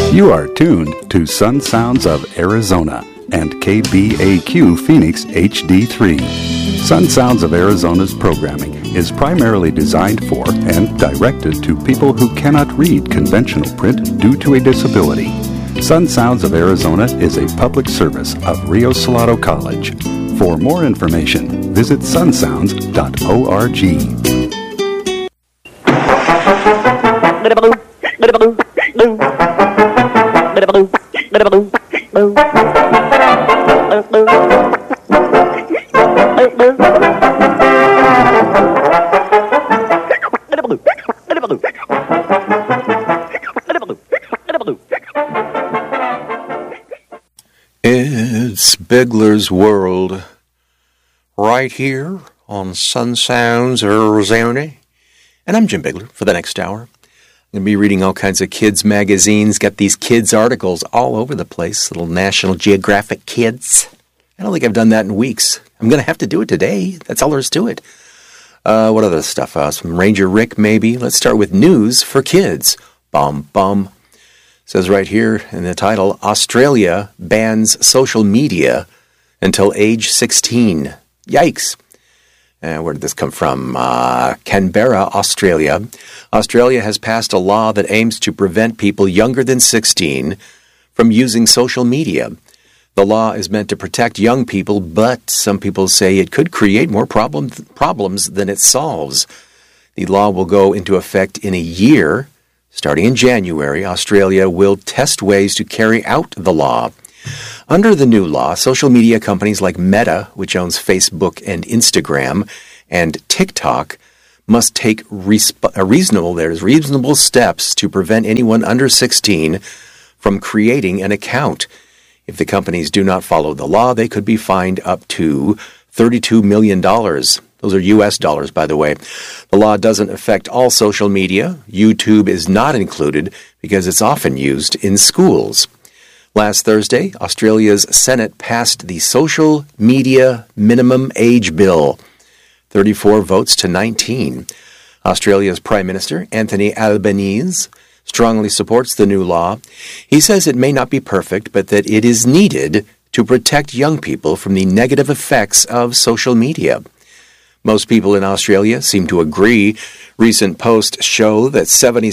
You are tuned to Sun Sounds of Arizona and KBAQ Phoenix HD3. Sun Sounds of Arizona's programming is primarily designed for and directed to people who cannot read conventional print due to a disability. Sun Sounds of Arizona is a public service of Rio Salado College. For more information, visit sunsounds.org. It's Bigler's World, right here on Sun Sounds, Arizona. And I'm Jim Bigler for the next hour. I'm going to be reading all kinds of kids' magazines, got these kids' articles all over the place, little National Geographic kids. I don't think I've done that in weeks. I'm going to have to do it today. That's all there is to it. What other stuff? Some Ranger Rick, maybe. Let's start with news for kids. Bum, bum. Says right here in the title, Australia bans social media until age 16. Yikes. Where did this come from? Canberra, Australia. Australia has passed a law that aims to prevent people younger than 16 from using social media. The law is meant to protect young people, but some people say it could create more problems than it solves. The law will go into effect in a year. Starting in January, Australia will test ways to carry out the law. Under the new law, social media companies like Meta, which owns Facebook and Instagram, and TikTok, must take reasonable steps to prevent anyone under 16 from creating an account. If the companies do not follow the law, they could be fined up to $32 million. Those are U.S. dollars, by the way. The law doesn't affect all social media. YouTube is not included because it's often used in schools. Last Thursday, Australia's Senate passed the Social Media Minimum Age Bill, 34 votes to 19. Australia's Prime Minister, Anthony Albanese, strongly supports the new law. He says it may not be perfect, but that it is needed to protect young people from the negative effects of social media. Most people in Australia seem to agree. Recent posts show that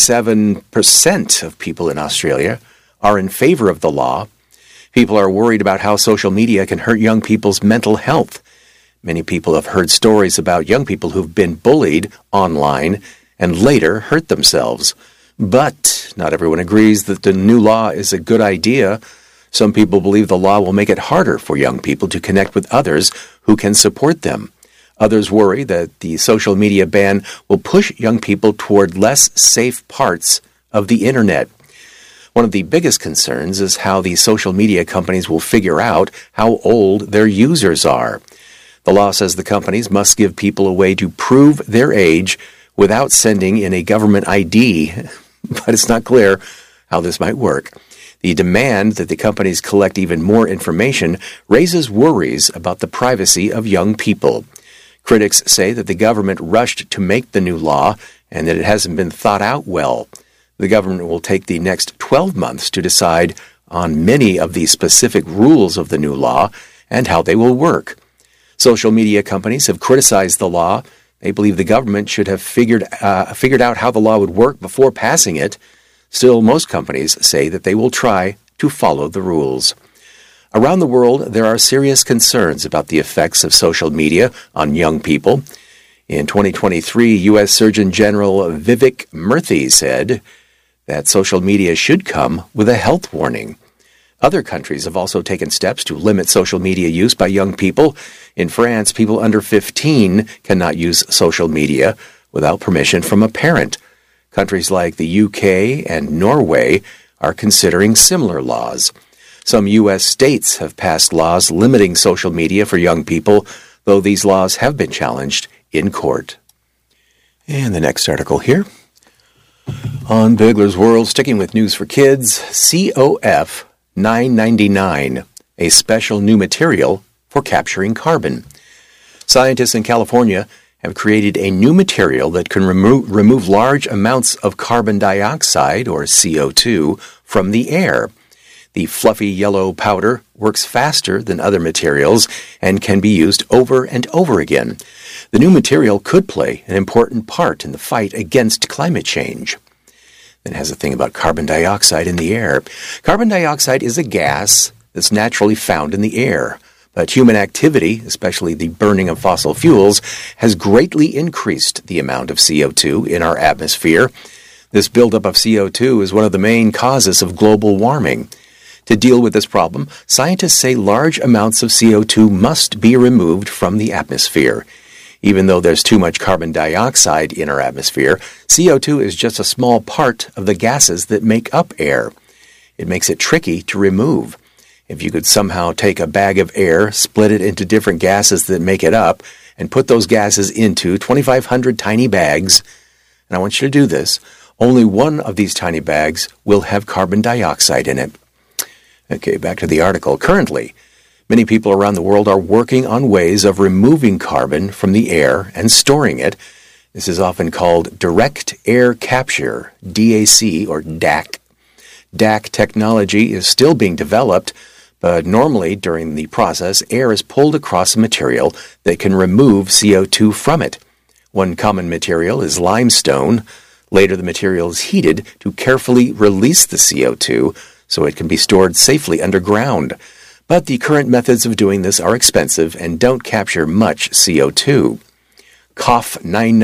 77% of people in Australia are in favor of the law. People are worried about how social media can hurt young people's mental health. Many people have heard stories about young people who've been bullied online and later hurt themselves. But not everyone agrees that the new law is a good idea. Some people believe the law will make it harder for young people to connect with others who can support them. Others worry that the social media ban will push young people toward less safe parts of the internet. One of the biggest concerns is how the social media companies will figure out how old their users are. The law says the companies must give people a way to prove their age without sending in a government ID, but it's not clear how this might work. The demand that the companies collect even more information raises worries about the privacy of young people. Critics say that the government rushed to make the new law and that it hasn't been thought out well. The government will take the next 12 months to decide on many of the specific rules of the new law and how they will work. Social media companies have criticized the law. They believe the government should have figured out how the law would work before passing it. Still, most companies say that they will try to follow the rules. Around the world, there are serious concerns about the effects of social media on young people. In 2023, U.S. Surgeon General Vivek Murthy said that social media should come with a health warning. Other countries have also taken steps to limit social media use by young people. In France, people under 15 cannot use social media without permission from a parent. Countries like the UK and Norway are considering similar laws. Some U.S. states have passed laws limiting social media for young people, though these laws have been challenged in court. And the next article here. On Bigler's World, sticking with news for kids, COF 999, a special new material for capturing carbon. Scientists in California have created a new material that can remove large amounts of carbon dioxide, or CO2, from the air. The fluffy yellow powder works faster than other materials and can be used over and over again. The new material could play an important part in the fight against climate change. Then it has a thing about carbon dioxide in the air. Carbon dioxide is a gas that's naturally found in the air, but human activity, especially the burning of fossil fuels, has greatly increased the amount of CO2 in our atmosphere. This buildup of CO2 is one of the main causes of global warming. To deal with this problem, scientists say large amounts of CO2 must be removed from the atmosphere. Even though there's too much carbon dioxide in our atmosphere, CO2 is just a small part of the gases that make up air. It makes it tricky to remove. If you could somehow take a bag of air, split it into different gases that make it up, and put those gases into 2,500 tiny bags, and I want you to do this, only one of these tiny bags will have carbon dioxide in it. Okay, back to the article. Currently, many people around the world are working on ways of removing carbon from the air and storing it. This is often called direct air capture, DAC or DAC. DAC technology is still being developed, but normally during the process, air is pulled across a material that can remove CO2 from it. One common material is limestone. Later, the material is heated to carefully release the CO2 so it can be stored safely underground. But the current methods of doing this are expensive and don't capture much CO2. COF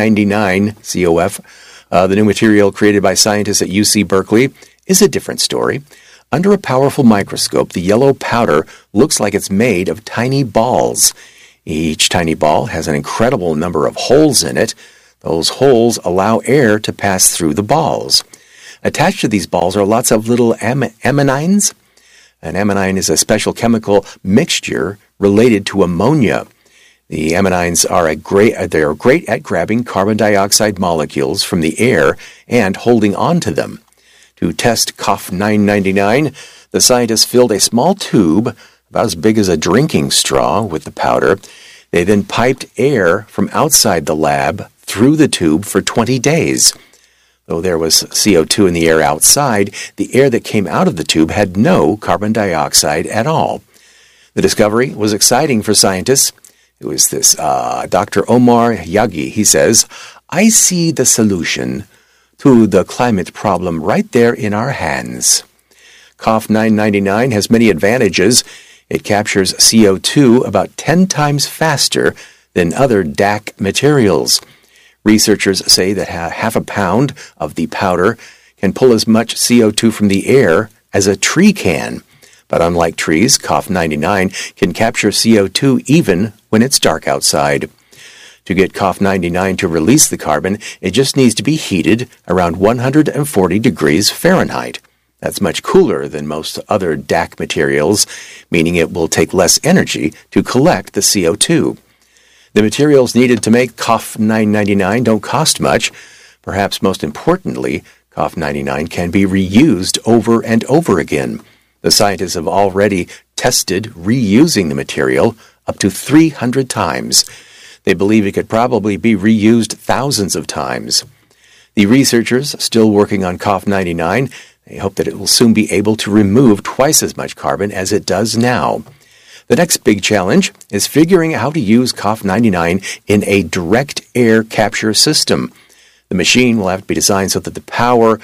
999, COF, the new material created by scientists at UC Berkeley, is a different story. Under a powerful microscope, the yellow powder looks like it's made of tiny balls. Each tiny ball has an incredible number of holes in it. Those holes allow air to pass through the balls. Attached to these balls are lots of little ammonines. An ammonine is a special chemical mixture related to ammonia. The ammonines are great at grabbing carbon dioxide molecules from the air and holding on to them. To test COF 999, the scientists filled a small tube about as big as a drinking straw with the powder. They then piped air from outside the lab through the tube for 20 days. Though there was CO2 in the air outside, the air that came out of the tube had no carbon dioxide at all. The discovery was exciting for scientists. It was this Dr. Omar Yaghi. He says, "I see the solution to the climate problem right there in our hands." COF 999 has many advantages. It captures CO2 about 10 times faster than other DAC materials. Researchers say that half a pound of the powder can pull as much CO2 from the air as a tree can. But unlike trees, COF 99 can capture CO2 even when it's dark outside. To get COF 99 to release the carbon, it just needs to be heated around 140 degrees Fahrenheit. That's much cooler than most other DAC materials, meaning it will take less energy to collect the CO2. The materials needed to make COF 999 don't cost much. Perhaps most importantly, COF 99 can be reused over and over again. The scientists have already tested reusing the material up to 300 times. They believe it could probably be reused thousands of times. The researchers still working on COF 99, they hope that it will soon be able to remove twice as much carbon as it does now. The next big challenge is figuring out how to use COF 99 in a direct air capture system. The machine will have to be designed so that the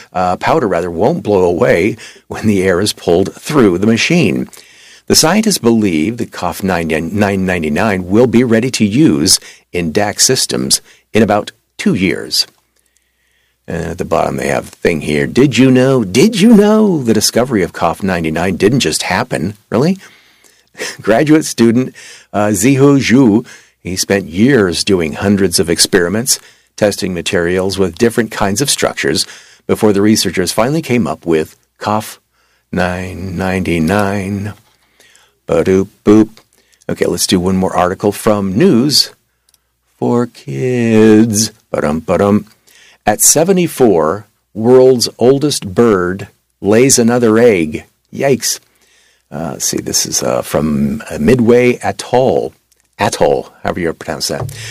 powder won't blow away when the air is pulled through the machine. The scientists believe that COF 999 will be ready to use in DAC systems in about 2 years. And at the bottom they have a thing here. Did you know the discovery of COF 99 didn't just happen? Really? Graduate student Zihu Zhu, he spent years doing hundreds of experiments, testing materials with different kinds of structures, before the researchers finally came up with COF 999. Ba-doop boop. Okay, let's do one more article from News for Kids. Ba-dum. At 74, world's oldest bird lays another egg. Yikes. Let's see, this is from Midway Atoll, however you pronounce that.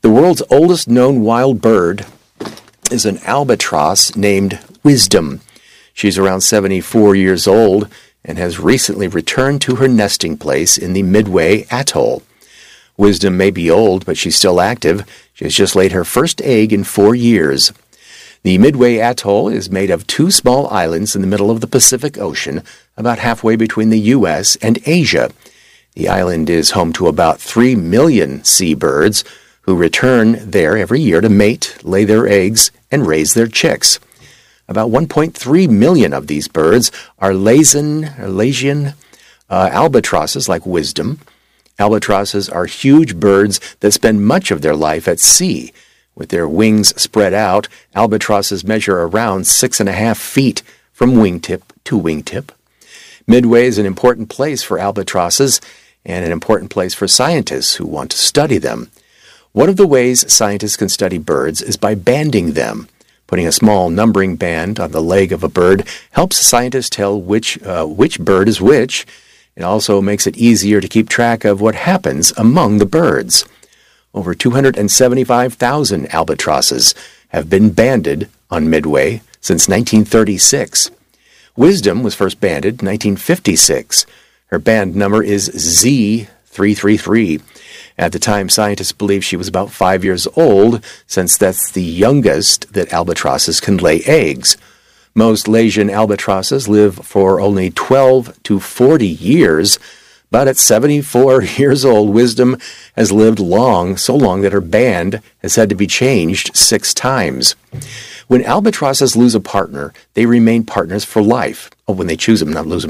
The world's oldest known wild bird is an albatross named Wisdom. She's around 74 years old and has recently returned to her nesting place in the Midway Atoll. Wisdom may be old, but she's still active. She has just laid her first egg in 4 years. The Midway Atoll is made of 2 small islands in the middle of the Pacific Ocean, about halfway between the U.S. and Asia. The island is home to about 3 million seabirds who return there every year to mate, lay their eggs, and raise their chicks. About 1.3 million of these birds are Laysian albatrosses like Wisdom. Albatrosses are huge birds that spend much of their life at sea. With their wings spread out, albatrosses measure around 6.5 feet from wingtip to wingtip. Midway is an important place for albatrosses and an important place for scientists who want to study them. One of the ways scientists can study birds is by banding them. Putting a small numbering band on the leg of a bird helps scientists tell which bird is which. It also makes it easier to keep track of what happens among the birds. Over 275,000 albatrosses have been banded on Midway since 1936. Wisdom was first banded in 1956. Her band number is Z333. At the time, scientists believed she was about 5 years old, since that's the youngest that albatrosses can lay eggs. Most Laysian albatrosses live for only 12 to 40 years, but at 74 years old, Wisdom has lived long, so long that her band has had to be changed 6 times. When albatrosses lose a partner, they remain partners for life. Oh, when they choose them, not lose them.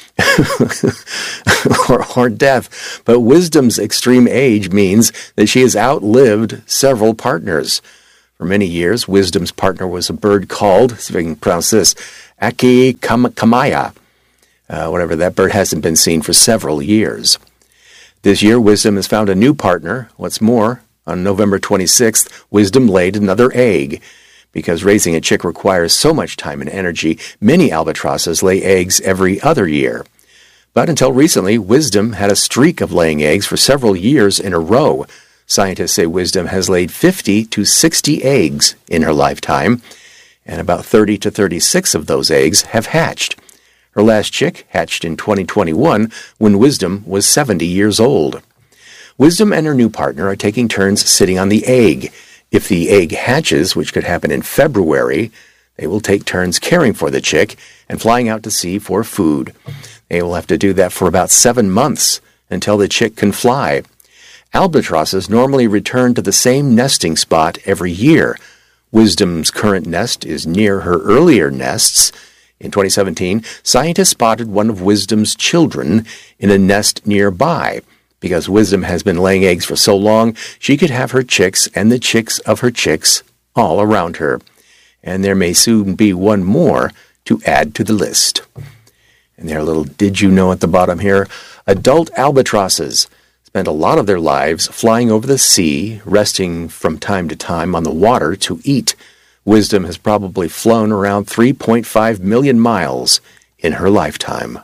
or death. But Wisdom's extreme age means that she has outlived several partners. For many years, Wisdom's partner was a bird called, see if I can pronounce this, Akikamaya. Whatever, that bird hasn't been seen for several years. This year, Wisdom has found a new partner. What's more, on November 26th, Wisdom laid another egg. Because raising a chick requires so much time and energy, many albatrosses lay eggs every other year. But until recently, Wisdom had a streak of laying eggs for several years in a row. Scientists say Wisdom has laid 50 to 60 eggs in her lifetime, and about 30 to 36 of those eggs have hatched. Her last chick hatched in 2021 when Wisdom was 70 years old. Wisdom and her new partner are taking turns sitting on the egg. If the egg hatches, which could happen in February, they will take turns caring for the chick and flying out to sea for food. They will have to do that for about 7 months until the chick can fly. Albatrosses normally return to the same nesting spot every year. Wisdom's current nest is near her earlier nests. In 2017, scientists spotted one of Wisdom's children in a nest nearby. Because Wisdom has been laying eggs for so long, she could have her chicks and the chicks of her chicks all around her. And there may soon be one more to add to the list. And there, a little did you know at the bottom here. Adult albatrosses spend a lot of their lives flying over the sea, resting from time to time on the water to eat. Wisdom has probably flown around 3.5 million miles in her lifetime.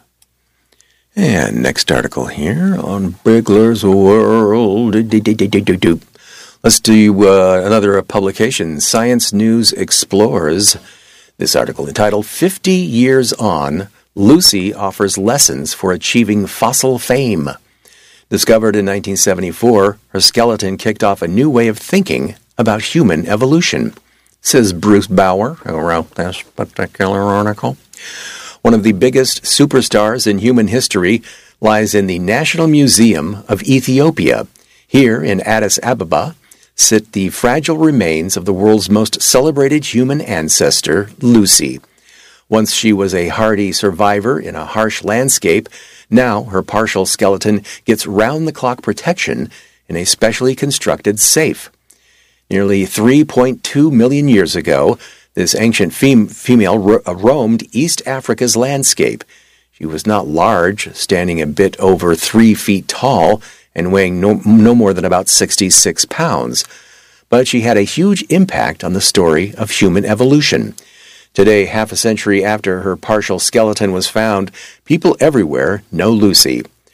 And next article here on Bigler's World. Let's do another publication. Science News Explores. This article entitled 50 Years On, Lucy Offers Lessons for Achieving Fossil Fame. Discovered in 1974, her skeleton kicked off a new way of thinking about human evolution, says Bruce Bauer, who wrote this particular article. One of the biggest superstars in human history lies in the National Museum of Ethiopia. Here in Addis Ababa sit the fragile remains of the world's most celebrated human ancestor, Lucy. Once she was a hardy survivor in a harsh landscape, now her partial skeleton gets round-the-clock protection in a specially constructed safe. Nearly 3.2 million years ago, this ancient female roamed East Africa's landscape. She was not large, standing a bit over 3 feet tall and weighing no more than about 66 pounds. But she had a huge impact on the story of human evolution. Today, half a century after her partial skeleton was found, people everywhere know Lucy.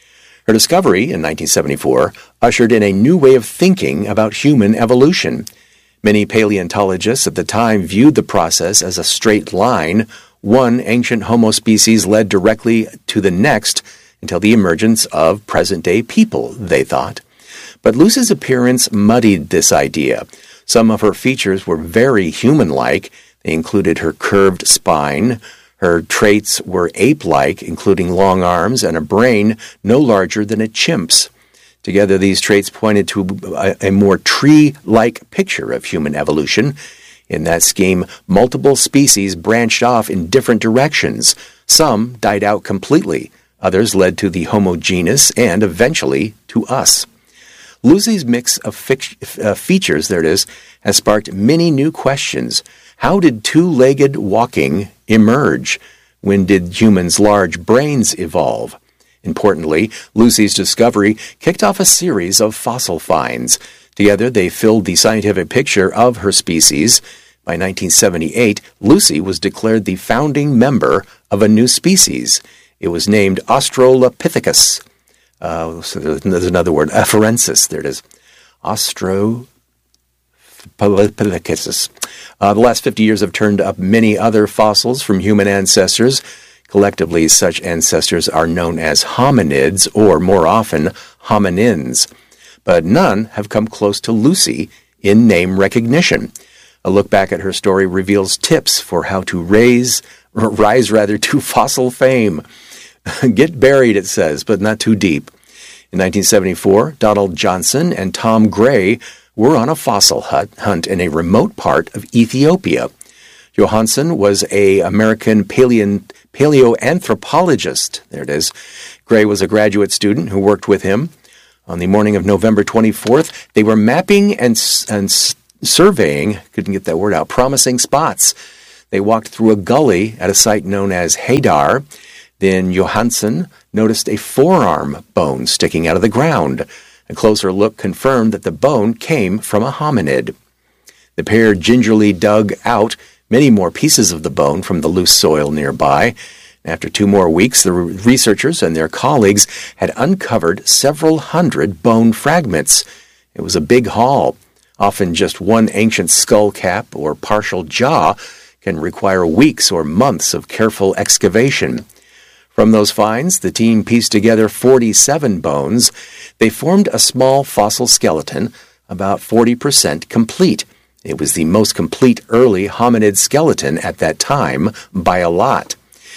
Her discovery in 1974 ushered in a new way of thinking about human evolution. Many paleontologists at the time viewed the process as a straight line. One ancient Homo species led directly to the next until the emergence of present-day people, they thought. But Lucy's appearance muddied this idea. Some of her features were very human-like. They included her curved spine. Her traits were ape-like, including long arms and a brain no larger than a chimp's. Together, these traits pointed to a more tree-like picture of human evolution. In that scheme, multiple species branched off in different directions. Some died out completely. Others led to the Homo genus and, eventually, to us. Lucy's mix of features, has sparked many new questions. How did two-legged walking emerge? When did humans' large brains evolve? Importantly, Lucy's discovery kicked off a series of fossil finds. Together, they filled the scientific picture of her species. By 1978, Lucy was declared the founding member of a new species. It was named Australopithecus. So there's another word, afarensis. There it is. Australopithecus. The last 50 years have turned up many other fossils from human ancestors. Collectively, such ancestors are known as hominids, or more often, hominins. But none have come close to Lucy in name recognition. A look back at her story reveals tips for how to rise to fossil fame. Get buried, it says, but not too deep. In 1974, Donald Johnson and Tom Gray were on a fossil hunt in a remote part of Ethiopia. Johansson was an American paleoanthropologist. There it is. Gray was a graduate student who worked with him. On the morning of November 24th, they were mapping and surveying, couldn't get that word out, promising spots. They walked through a gully at a site known as Hadar. Then Johansson noticed a forearm bone sticking out of the ground. A closer look confirmed that the bone came from a hominid. The pair gingerly dug out many more pieces of the bone from the loose soil nearby. After 2 more weeks, the researchers and their colleagues had uncovered several hundred bone fragments. It was a big haul. Often just one ancient skull cap or partial jaw can require weeks or months of careful excavation. From those finds, the team pieced together 47 bones. They formed a small fossil skeleton, about 40% complete. It was the most complete early hominid skeleton at that time by a lot.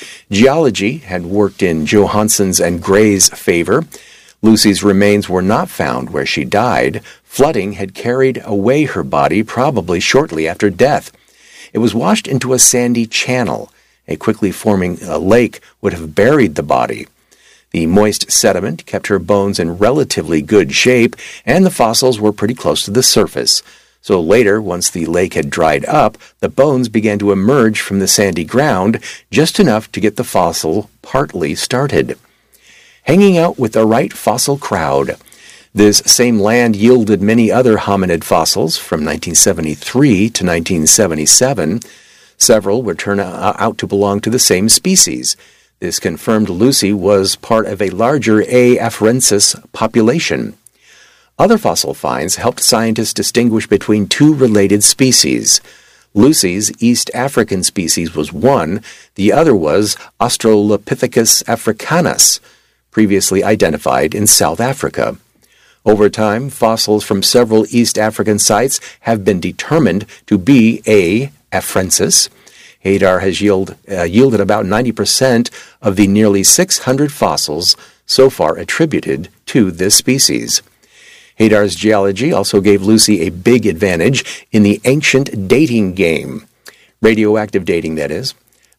Geology had worked in Johansson's and Gray's favor. Lucy's remains were not found where she died. Flooding had carried away her body probably shortly after death. It was washed into a sandy channel. A quickly forming lake would have buried the body. The moist sediment kept her bones in relatively good shape, and the fossils were pretty close to the surface. So later, once the lake had dried up, the bones began to emerge from the sandy ground, just enough to get the fossil partly started. Hanging out with the right fossil crowd. This same land yielded many other hominid fossils from 1973 to 1977. Several would turn out to belong to the same species. This confirmed Lucy was part of a larger A. afarensis population. Other fossil finds helped scientists distinguish between 2 related species. Lucy's East African species was one, the other was Australopithecus africanus, previously identified in South Africa. Over time, fossils from several East African sites have been determined to be A. afarensis. Hadar has yielded about 90% of the nearly 600 fossils so far attributed to this species. Hadar's geology also gave Lucy a big advantage in the ancient dating game. Radioactive dating, that is.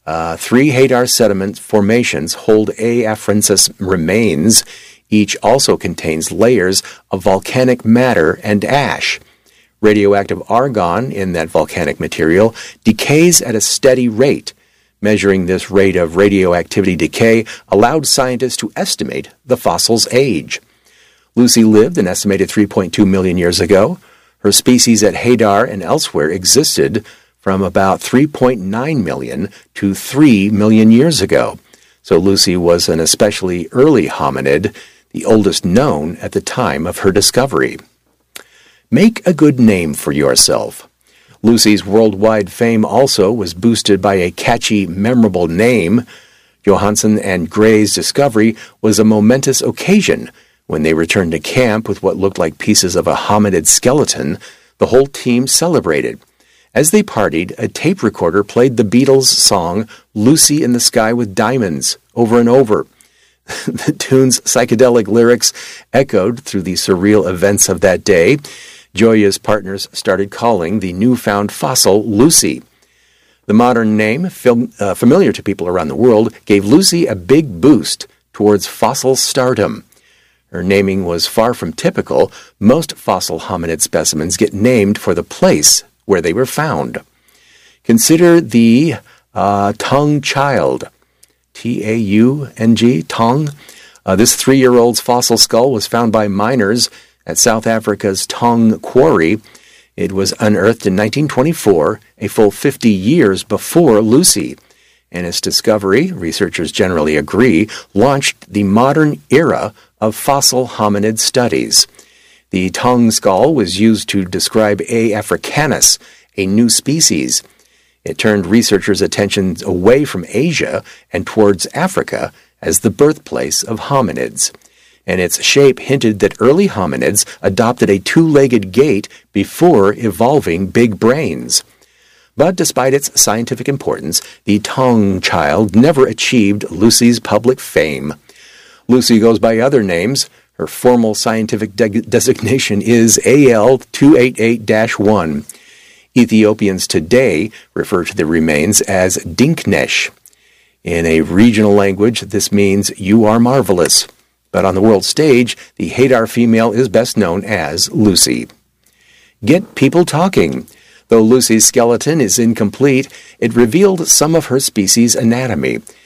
3 Hadar sediment formations hold A. afarensis remains. Each also contains layers of volcanic matter and ash. Radioactive argon in that volcanic material decays at a steady rate. Measuring this rate of radioactivity decay allowed scientists to estimate the fossil's age. Lucy lived an estimated 3.2 million years ago. Her species at Hadar and elsewhere existed from about 3.9 million to 3 million years ago. So Lucy was an especially early hominid. the oldest known at the time of her discovery. Make a good name for yourself. Lucy's worldwide fame also was boosted by a catchy, memorable name. Johansen and Gray's discovery was a momentous occasion. When they returned to camp with what looked like pieces of a hominid skeleton, the whole team celebrated. As they partied, a tape recorder played the Beatles' song "Lucy in the Sky with Diamonds" over and over. The tune's psychedelic lyrics echoed through the surreal events of that day. Gioia's partners started calling the newfound fossil Lucy. The modern name, familiar to people around the world, gave Lucy a big boost towards fossil stardom. Her naming was far from typical. Most fossil hominid specimens get named for the place where they were found. Consider the Taung child, Taung, Taung. This 3-year-old's fossil skull was found by miners at South Africa's Taung Quarry. It was unearthed in 1924, a full 50 years before Lucy. And its discovery, researchers generally agree, launched the modern era of fossil hominid studies. The Taung skull was used to describe A. africanus, a new species. It turned researchers' attention away from Asia and towards Africa as the birthplace of hominids. And its shape hinted that early hominids adopted a 2-legged gait before evolving big brains. But despite its scientific importance, the Taung child never achieved Lucy's public fame. Lucy goes by other names. Her formal scientific designation is AL288-1. Ethiopians today refer to the remains as Dinknesh. In a regional language, this means "you are marvelous." But on the world stage, the Hadar female is best known as Lucy. Get people talking. Though Lucy's skeleton is incomplete, it revealed some of her species' anatomy.